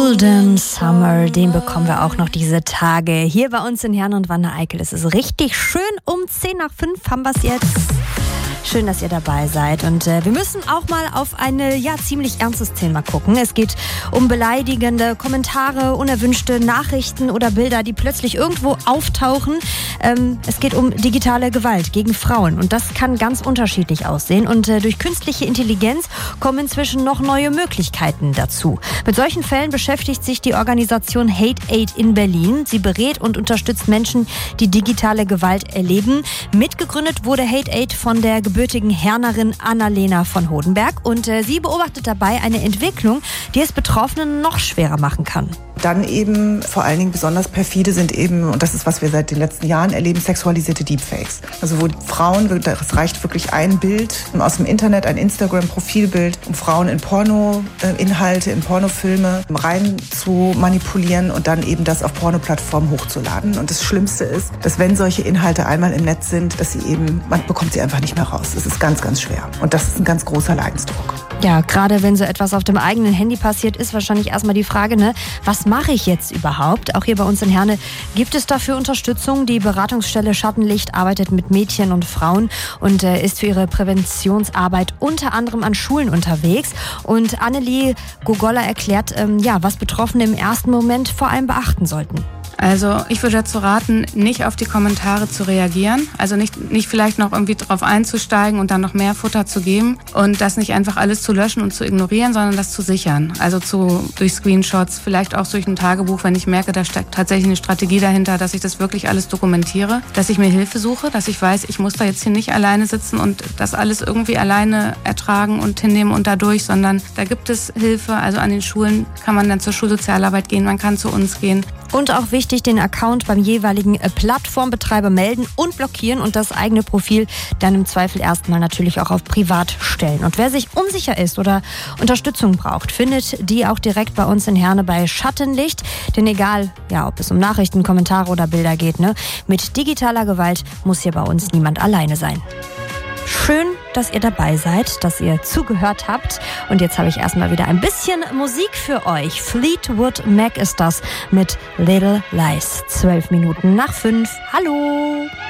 Golden Summer, den bekommen wir auch noch diese Tage. Hier bei uns in Herne und Wanne-Eickel ist es richtig schön. Um 5:10 haben wir es jetzt. Schön, dass ihr dabei seid. Und wir müssen auch mal auf ein ziemlich ernstes Thema gucken. Es geht um beleidigende Kommentare, unerwünschte Nachrichten oder Bilder, die plötzlich irgendwo auftauchen. Es geht um digitale Gewalt gegen Frauen. Und das kann ganz unterschiedlich aussehen. Und durch künstliche Intelligenz kommen inzwischen noch neue Möglichkeiten dazu. Mit solchen Fällen beschäftigt sich die Organisation Hate Aid in Berlin. Sie berät und unterstützt Menschen, die digitale Gewalt erleben. Mitgegründet wurde Hate Aid von der gebürtigen Hernerin Annalena von Hodenberg. Und sie beobachtet dabei eine Entwicklung, die es Betroffenen noch schwerer machen kann. Dann eben vor allen Dingen besonders perfide sind eben, und das ist, was wir seit den letzten Jahren erleben, sexualisierte Deepfakes. Also wo Frauen, es reicht wirklich ein Bild aus dem Internet, ein Instagram-Profilbild, um Frauen in Porno-Inhalte, in Pornofilme rein zu manipulieren und dann eben das auf Pornoplattformen hochzuladen. Und das Schlimmste ist, dass wenn solche Inhalte einmal im Netz sind, dass man bekommt sie einfach nicht mehr raus. Es ist ganz, ganz schwer. Und das ist ein ganz großer Leidensdruck. Ja, gerade wenn so etwas auf dem eigenen Handy passiert, ist wahrscheinlich erstmal die Frage, was mache ich jetzt überhaupt? Auch hier bei uns in Herne gibt es dafür Unterstützung. Die Beratungsstelle Schattenlicht arbeitet mit Mädchen und Frauen und ist für ihre Präventionsarbeit unter anderem an Schulen unterwegs. Und Annelie Gogolla erklärt, was Betroffene im ersten Moment vor allem beachten sollten. Also ich würde dazu raten, nicht auf die Kommentare zu reagieren, also nicht vielleicht noch irgendwie drauf einzusteigen und dann noch mehr Futter zu geben und das nicht einfach alles zu löschen und zu ignorieren, sondern das zu sichern. Also durch Screenshots, vielleicht auch durch ein Tagebuch, wenn ich merke, da steckt tatsächlich eine Strategie dahinter, dass ich das wirklich alles dokumentiere, dass ich mir Hilfe suche, dass ich weiß, ich muss da jetzt hier nicht alleine sitzen und das alles irgendwie alleine ertragen und hinnehmen und dadurch, sondern da gibt es Hilfe. Also an den Schulen kann man dann zur Schulsozialarbeit gehen, man kann zu uns gehen. Und auch wichtig, den Account beim jeweiligen Plattformbetreiber melden und blockieren und das eigene Profil dann im Zweifel erstmal natürlich auch auf privat stellen. Und wer sich unsicher ist oder Unterstützung braucht, findet die auch direkt bei uns in Herne bei Schattenlicht. Denn egal, ob es um Nachrichten, Kommentare oder Bilder geht, mit digitaler Gewalt muss hier bei uns niemand alleine sein. Schön, dass ihr dabei seid, dass ihr zugehört habt. Und jetzt habe ich erstmal wieder ein bisschen Musik für euch. Fleetwood Mac ist das mit Little Lies. 5:12. Hallo!